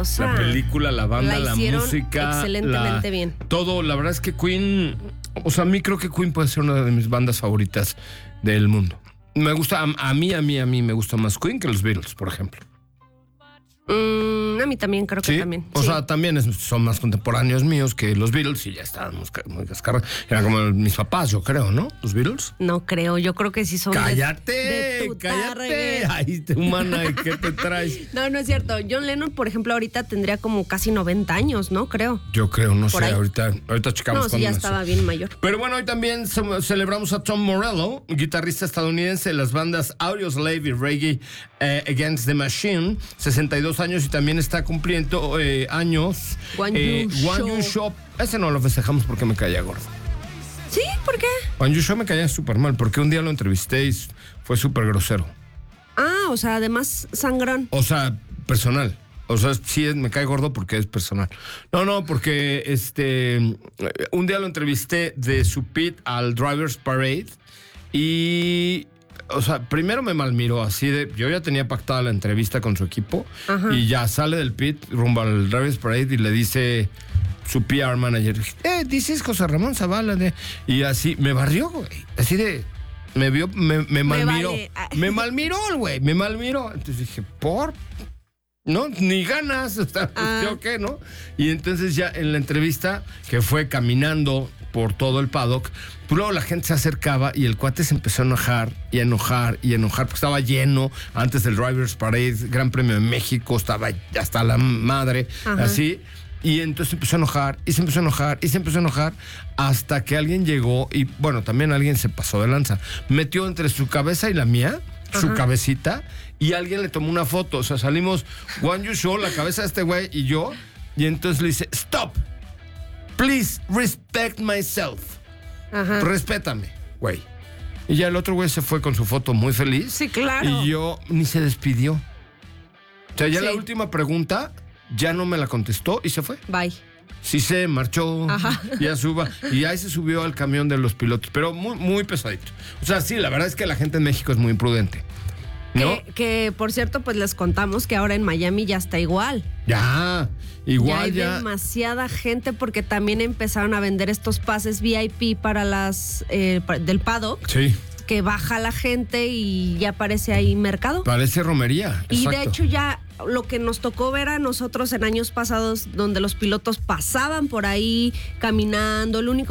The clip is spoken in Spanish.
maravillosa. La película, la banda, la música. Excelentemente bien. Todo, la verdad es que Queen, o sea, a mí creo que Queen puede ser una de mis bandas favoritas del mundo. Me gusta, a mí me gusta más Queen que los Beatles, por ejemplo. A mí también, creo que ¿Sí? también. O sea, también son más contemporáneos míos que los Beatles y ya estaban muy cascarrados. Eran como mis papás, yo creo, ¿no? Los Beatles. No creo, yo creo que sí son ¡Cállate! tu ¡Cállate! Ay, humana, ¿qué te traes? No es cierto. John Lennon, por ejemplo, ahorita tendría como casi 90 años, ¿no? Creo. Yo creo, no Por sé, ahí. ahorita checamos. No, sí, ya estaba bien mayor. Pero bueno, hoy también celebramos a Tom Morello, guitarrista estadounidense de las bandas Audioslave y Reggae Against the Machine, 62 años, y también está cumpliendo años. One You Show. Ese no lo festejamos porque me caía gordo. ¿Sí? ¿Por qué? One You Show me caía súper mal porque un día lo entrevisté y fue súper grosero. Ah, o sea, además sangrón. O sea, personal. O sea, sí me cae gordo porque es personal. No, porque un día lo entrevisté de su pit al Drivers Parade y, o sea, primero me malmiró así de, yo ya tenía pactada la entrevista con su equipo. Ajá. Y ya sale del pit rumbo al Drivers Parade y le dice su PR manager, dices José Ramón Zavala, y así me barrió, güey, así de... Me malmiró. Vale. Me malmiró el güey, me malmiró. Entonces dije, no, ni ganas, o sea, ¿yo qué, no? Y entonces ya en la entrevista, que fue caminando por todo el paddock, pues luego la gente se acercaba y el cuate se empezó a enojar, porque estaba lleno antes del Drivers Parade, Gran Premio de México, estaba hasta la madre, ajá, así. Y entonces empezó a enojar, y se empezó a enojar, hasta que alguien llegó, y bueno, también alguien se pasó de lanza. Metió entre su cabeza y la mía, su cabecita, y alguien le tomó una foto. O sea, salimos One You Show, la cabeza de este güey y yo, y entonces le dice, stop, please respect myself. Ajá. Respétame, güey. Y ya el otro güey se fue con su foto muy feliz. Sí, claro. Y yo ni se despidió. O sea, ya la última pregunta... Ya no me la contestó y se fue. Bye. Sí se marchó. Ajá. Ya suba. Y ahí se subió al camión de los pilotos. Pero muy, muy pesadito. O sea, sí, la verdad es que la gente en México es muy imprudente, ¿no? Que por cierto, pues les contamos que ahora en Miami ya está igual. Ya, igual ya. Hay demasiada gente porque también empezaron a vender estos pases VIP para las del paddock. Sí. Que baja la gente y ya parece ahí mercado. Parece romería. Y de hecho ya lo que nos tocó ver a nosotros en años pasados, donde los pilotos pasaban por ahí caminando, el único